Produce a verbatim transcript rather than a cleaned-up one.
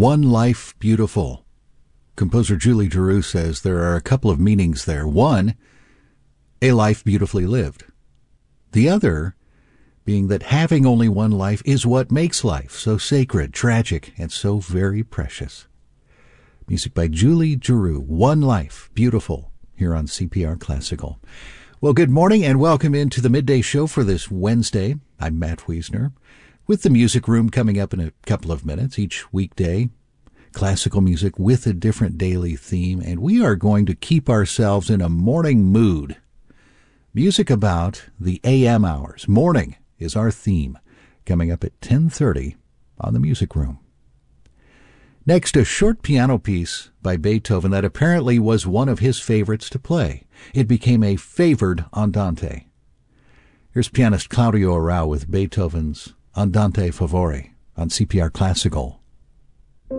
One Life Beautiful. Composer Julie Giroux says there are a couple of meanings there. One, a life beautifully lived. The other being that having only one life is what makes life so sacred, tragic, and so very precious. Music by Julie Giroux, One Life Beautiful, here on C P R Classical. Well, good morning and welcome into the Midday Show for this Wednesday. I'm Matt Wiesner, with the Music Room coming up in a couple of minutes each weekday. Classical music with a different daily theme, and we are going to keep ourselves in a morning mood. Music about the A M hours. Morning is our theme, coming up at ten thirty on the Music Room. Next, a short piano piece by Beethoven that apparently was one of his favorites to play. It became a favored andante. Here's pianist Claudio Arrau with Beethoven's Andante Favore on C P R Classical.